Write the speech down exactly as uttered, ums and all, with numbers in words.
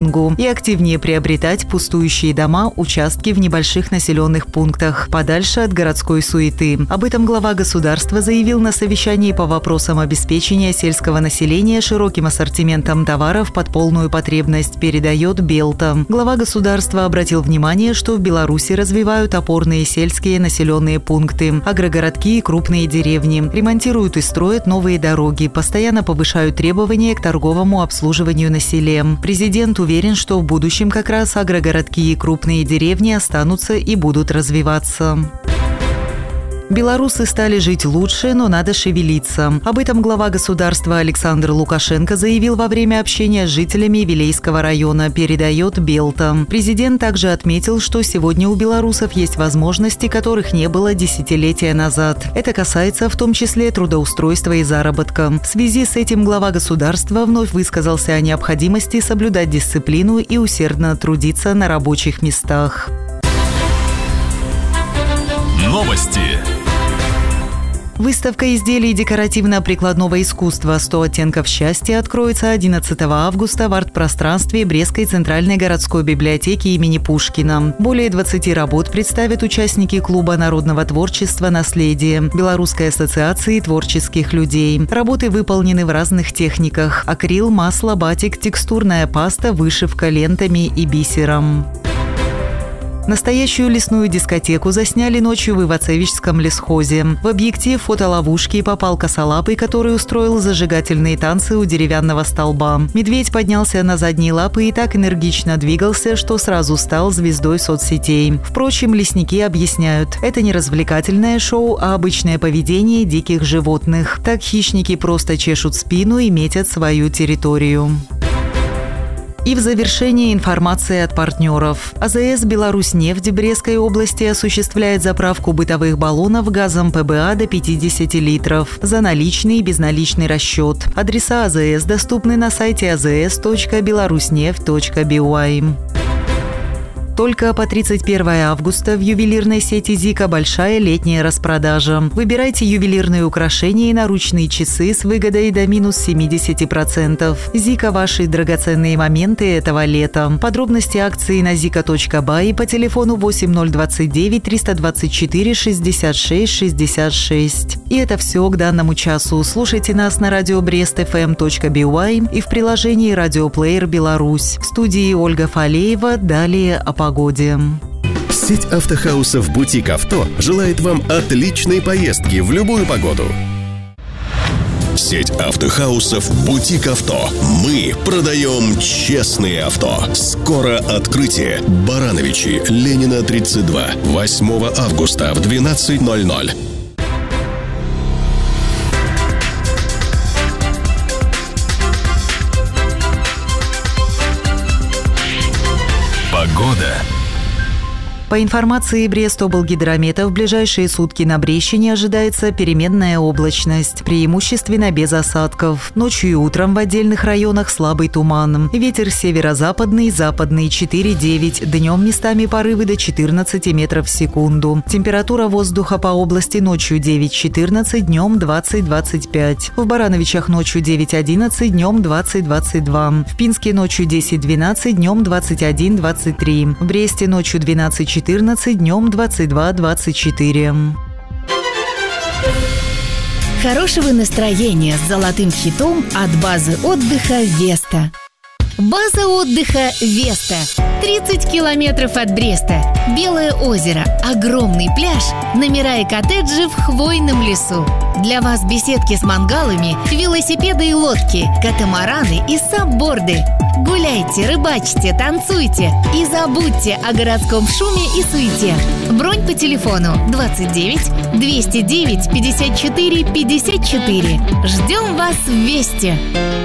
паркингу и активнее приобретать пустующие дома, участки в небольших населенных пунктах, подальше от городской суеты. Об этом глава государства заявил на совещании по вопросам обеспечения сельского населения широким ассортиментом товаров под полную потребность, передает Белта. Глава государства обратил внимание, что в Беларуси развивают опорные сельские населенные пункты, агрогородки и крупные деревни, ремонтируют и строят новые дороги, постоянно повышают требования к торговому обслуживанию на селе. Президент уверен, что в будущем как раз агрогородки и крупные деревни останутся и будут развиваться. Белорусы стали жить лучше, но надо шевелиться. Об этом глава государства Александр Лукашенко заявил во время общения с жителями Вилейского района, передает Белта. Президент также отметил, что сегодня у белорусов есть возможности, которых не было десятилетия назад. Это касается в том числе трудоустройства и заработка. В связи с этим глава государства вновь высказался о необходимости соблюдать дисциплину и усердно трудиться на рабочих местах. Новости. Выставка изделий декоративно-прикладного искусства «сто оттенков счастья» откроется одиннадцатого августа в арт-пространстве Брестской центральной городской библиотеки имени Пушкина. Более двадцати работ представят участники клуба народного творчества «Наследие» Белорусской ассоциации творческих людей. Работы выполнены в разных техниках – акрил, масло, батик, текстурная паста, вышивка лентами и бисером. Настоящую лесную дискотеку засняли ночью в Ивацевичском лесхозе. В объектив фотоловушки попал косолапый, который устроил зажигательные танцы у деревянного столба. Медведь поднялся на задние лапы и так энергично двигался, что сразу стал звездой соцсетей. Впрочем, лесники объясняют, это не развлекательное шоу, а обычное поведение диких животных. Так хищники просто чешут спину и метят свою территорию. И в завершении информация от партнеров. АЗС «Беларусьнефть» в Брестской области осуществляет заправку бытовых баллонов газом ПБА до пятидесяти литров за наличный и безналичный расчет. Адреса АЗС доступны на сайте а зэ эс точка беларуснефть точка би уай. Только по тридцать первого августа в ювелирной сети «Зика» большая летняя распродажа. Выбирайте ювелирные украшения и наручные часы с выгодой до минус семьдесят процентов. «Зика» – ваши драгоценные моменты этого лета. Подробности акции на зика точка бай по телефону восемь ноль двадцать девять триста двадцать четыре шестьдесят шесть шестьдесят шесть. И это все к данному часу. Слушайте нас на радио брест эф эм точка би уай и в приложении «Радиоплеер Беларусь». В студии Ольга Фалеева. Далее о погоде. Сеть автохаусов «Бутик Авто» желает вам отличной поездки в любую погоду. Сеть автохаусов «Бутик Авто». Мы продаем честные авто. Скоро открытие. Барановичи, Ленина, тридцать два. восьмого августа в двенадцать ноль ноль. Погода. По информации Брестоблгидромета, в ближайшие сутки на Брещине ожидается переменная облачность, преимущественно без осадков. Ночью и утром в отдельных районах слабый туман. Ветер северо-западный, западный четыре девять. Днем местами порывы до четырнадцати метров в секунду. Температура воздуха по области ночью девять четырнадцать, днем двадцать двадцать пять. В Барановичах ночью девять одиннадцать, днем двадцать двадцать два. В Пинске ночью десять двенадцать, днем двадцать один двадцать три. В Бресте ночью двенадцать четырнадцать, днем двадцать два двадцать четыре. Хорошего настроения с золотым хитом от базы отдыха «Веста». База отдыха «Веста». тридцать километров от Бреста. Белое озеро, огромный пляж, номера и коттеджи в хвойном лесу. Для вас беседки с мангалами, велосипеды и лодки, катамараны и сабборды. Гуляйте, рыбачьте, танцуйте и забудьте о городском шуме и суете. Бронь по телефону двадцать девять двести девять пятьдесят четыре пятьдесят четыре. Ждем вас в Весте.